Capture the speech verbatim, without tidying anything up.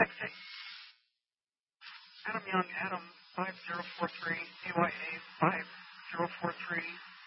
taxi. Adam Young, Adam five zero four three, D Y A five zero four three.